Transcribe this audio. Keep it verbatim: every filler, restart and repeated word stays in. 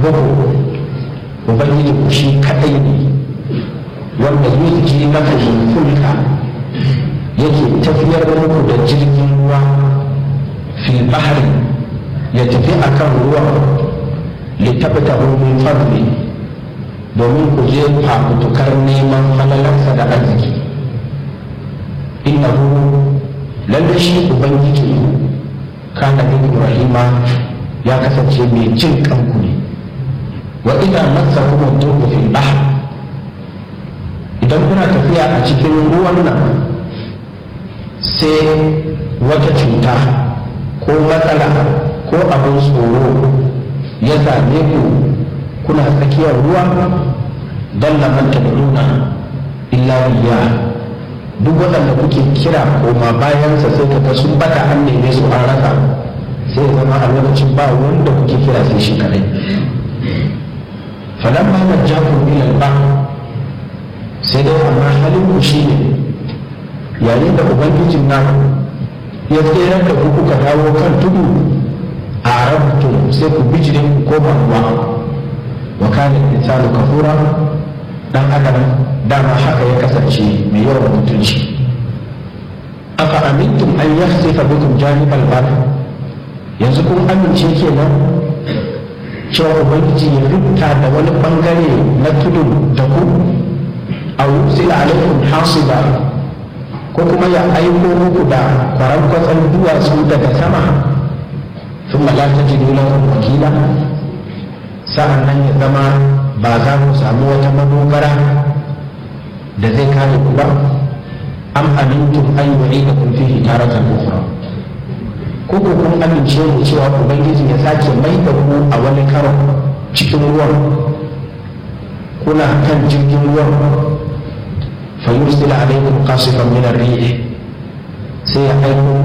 rabbukum ubangiji ku shi kadai ne wanda yuzji lakum fulka yake tafiyar muku da jirgin ruwa fil bahri ya tafi akan ruwa litabtahu min fadli domin ku je fafutukar neman falalarsa da arziki. innahu lalle shi ubangiji kana bin rahima ya kasance mai jin kanku ne. wa idan massakum ad-durru fil bahr idan kuna tafiya a cikin ruwan nan sai wata cuta ko matsala ko abin tsoro ya same ku kuna tsakiyar ruwa don lamanta da nuna illa riya duk waɗanda kuke kira koma bayansa sai ka ga sun bata an neme su an rasa sai zama a lokacin ba wanda kuke kira sai shi kadai. falamma najjakum ila al-bahr sai dai amma halin ku shine yayin da ubangijin naku ya tsere da ku kuka dawo kan tudu a arabtum sai ku bijire ku koma ruwa wa kana insanu kafura dan adam dama haka ya kasance mai yawan mutunci. afa amintum an yahsifa bikum janibal bahr yanzu kun amince kenan cewa ubangiji ya rubuta da wani bangare na tudu da ku a yusila alaikum hasiba ko kuma ya aiko muku da kwarankwatsan duwatsu daga sama sun malata jiru lahum wakila sa'an nan ya zama ba za mu samu wata madogara da zai kare ku ba. am amintum an yu'idakum fihi taratan ukhra ko ko kun amince mu cewa ubangiji ya sake mai da ku a wani karo cikin ruwan kuna kan jirgin ruwan fa yursila alaikum qasifan min ar-rih sai ya aiko